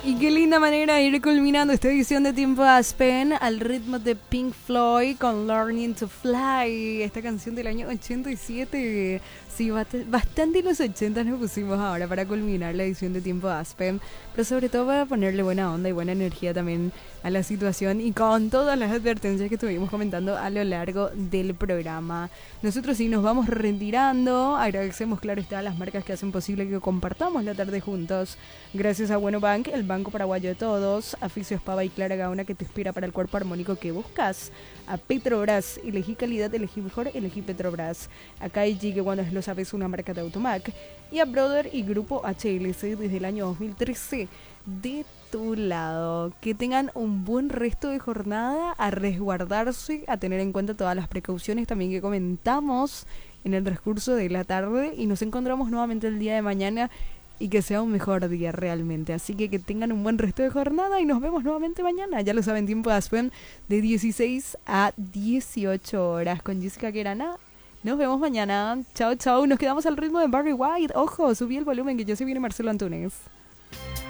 Y qué linda manera de ir culminando esta edición de Tiempo Aspen al ritmo de Pink Floyd con Learning to Fly, esta canción del año 87. Sí, bastante los 80 nos pusimos ahora para culminar la edición de Tiempo Aspen, pero sobre todo para ponerle buena onda y buena energía también a la situación y con todas las advertencias que estuvimos comentando a lo largo del programa. Nosotros sí nos vamos retirando, agradecemos claro está a las marcas que hacen posible que compartamos la tarde juntos. Gracias a Bueno Bank, el banco paraguayo de todos, a Fisio Espava y Clara Gauna que te inspira para el cuerpo armónico que buscas, a Petrobras, elegí calidad, elegí mejor, elegí Petrobras, a Kaiji que cuando lo sabes una marca de Automac y a Brother y Grupo HLC desde el año 2013 de tu lado. Que tengan un buen resto de jornada, a resguardarse, a tener en cuenta todas las precauciones también que comentamos en el transcurso de la tarde y nos encontramos nuevamente el día de mañana y que sea un mejor día realmente. Así que tengan un buen resto de jornada y nos vemos nuevamente mañana. Ya lo saben, Tiempo de Aspen de 16 a 18 horas con Jessica Querana. Nos vemos mañana. Chao, chao. Nos quedamos al ritmo de Barry White. Ojo, subí el volumen que ya se viene Marcelo Antunes.